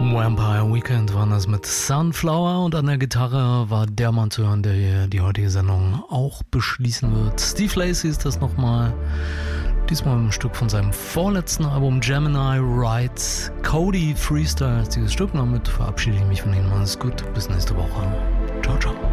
Vampire Weekend waren das mit Sunflower und an der Gitarre war der Mann zu hören, der hier die heutige Sendung auch beschließen wird. Steve Lacy ist das nochmal, diesmal ein Stück von seinem vorletzten Album Gemini Rides. Cody Freestyle ist dieses Stück, damit verabschiede ich mich von Ihnen. Alles gut, bis nächste Woche. Ciao, ciao.